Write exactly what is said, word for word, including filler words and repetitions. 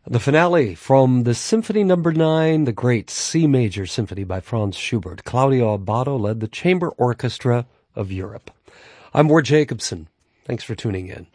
The finale from the Symphony Number nine, the great C Major Symphony by Franz Schubert. Claudio Abbado led the Chamber Orchestra of Europe. I'm Ward Jacobson. Thanks for tuning in.